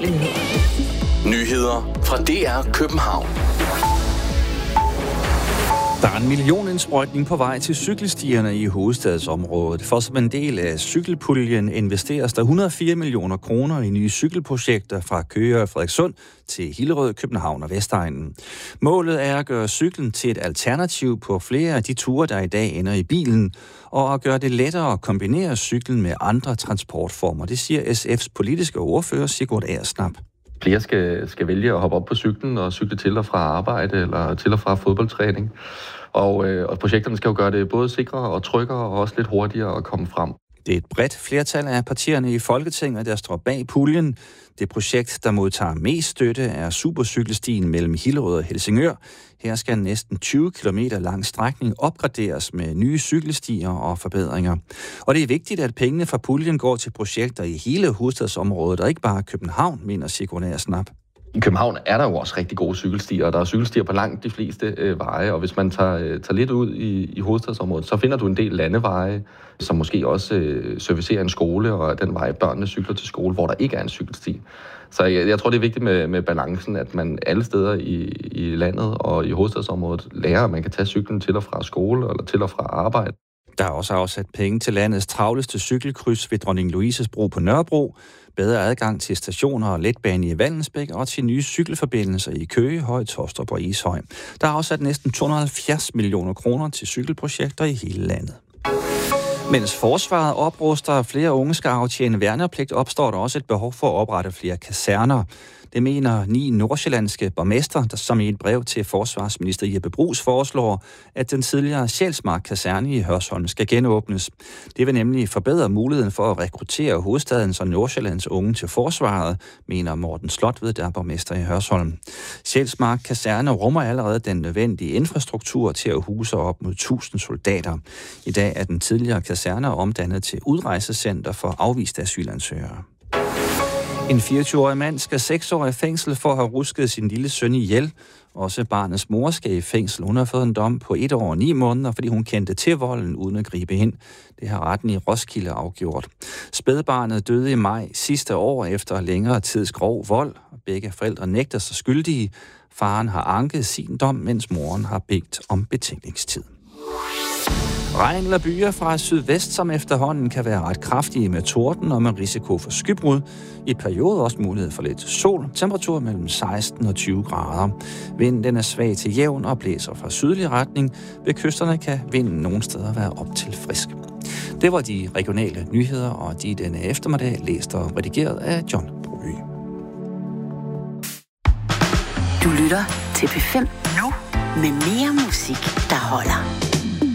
regionale nyheder. Nyheder fra DR København. Der er en millionindsprøjtning på vej til cykelstierne i hovedstadsområdet. For som en del af cykelpuljen investeres der 104 millioner kroner i nye cykelprojekter fra Køge og Frederikssund til Hillerød, København og Vestegnen. Målet er at gøre cyklen til et alternativ på flere af de ture, der i dag ender i bilen, og at gøre det lettere at kombinere cyklen med andre transportformer. Det siger SF's politiske ordfører Sigurd Agersnap. Flere skal vælge at hoppe op på cyklen og cykle til og fra arbejde eller til og fra fodboldtræning. Og projekterne skal jo gøre det både sikrere og tryggere og også lidt hurtigere at komme frem. Det er et bredt flertal af partierne i Folketinget, der står bag puljen. Det projekt, der modtager mest støtte, er supercykelstien mellem Hillerød og Helsingør. Her skal en næsten 20 km lang strækning opgraderes med nye cykelstier og forbedringer. Og det er vigtigt, at pengene fra puljen går til projekter i hele hovedstadsområdet, og ikke bare København, mener Sigurd Agersnap. I København er der jo også rigtig gode cykelstier, og der er cykelstier på langt de fleste veje, og hvis man tager lidt ud i hovedstadsområdet, så finder du en del landeveje, som måske også servicerer en skole, og den vej børnene cykler til skole, hvor der ikke er en cykelsti. Så jeg tror, det er vigtigt med balancen, at man alle steder i landet og i hovedstadsområdet lærer, at man kan tage cyklen til og fra skole eller til og fra arbejde. Der er også afsat penge til landets travleste cykelkryds ved Dronning Louises Bro på Nørrebro, bedre adgang til stationer og letbane i Vallensbæk og til nye cykelforbindelser i Køge, Høje, Taastrup og Ishøj. Der er afsat næsten 270 millioner kroner til cykelprojekter i hele landet. Mens forsvaret opruster og flere unge skal aftjene værnepligt, opstår der også et behov for at oprette flere kaserner. Det mener 9 nordsjællandske borgmester, der som i et brev til forsvarsminister Jeppe Bruus foreslår, at den tidligere Sjælsmark kaserne i Hørsholm skal genåbnes. Det vil nemlig forbedre muligheden for at rekruttere hovedstadens og Nordsjællands unge til forsvaret, mener Morten Slotved, der er borgmester i Hørsholm. Sjælsmark kaserne rummer allerede den nødvendige infrastruktur til at huse op mod 1000 soldater. I dag er den tidligere kaserne omdannet til udrejsecenter for afviste asylansøgere. En 24-årig mand skal 6 år i fængsel for at have rusket sin lille søn ihjel. Også barnets mor skal i fængsel. Hun har fået en dom på 1 år og 9 måneder, fordi hun kendte til volden uden at gribe ind. Det har retten i Roskilde afgjort. Spædbarnet døde i maj sidste år efter længere tids grov vold. Begge forældre nægter sig skyldige. Faren har anket sin dom, mens moren har bedt om betænkningstid. Regn eller byer fra sydvest, som efterhånden kan være ret kraftige med torden og med risiko for skybrud. I perioder også mulighed for lidt sol. Temperatur mellem 16 og 20 grader. Vinden den er svag til jævn og blæser fra sydlig retning. Ved kysterne kan vinden nogle steder være op til frisk. Det var de regionale nyheder, og de denne eftermiddag læst og redigeret af John Brøge. Du lytter til P5 nu med mere musik, der holder.